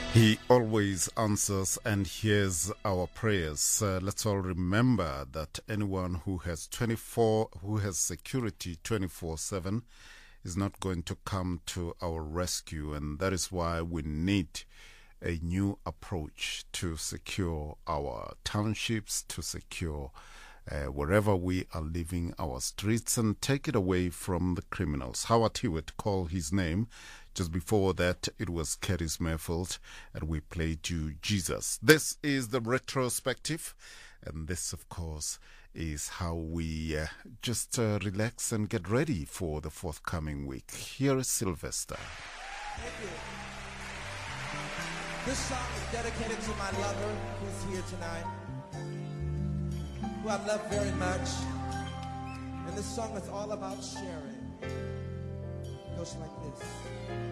He always answers and hears our prayers. Let's all remember that anyone who has security 24/7 is not going to come to our rescue, and that is why we need a new approach to secure our townships, to secure wherever we are living, our streets, and take it away from the criminals. Howard Hewitt called his name. Just before that, it was Curtis Mayfield, and we played you Jesus. This is the retrospective, and this, of course, is how we just relax and get ready for the forthcoming week. Here is Sylvester. Thank you. This song is dedicated to my lover who's here tonight, who I love very much. And this song is all about sharing. It goes like this.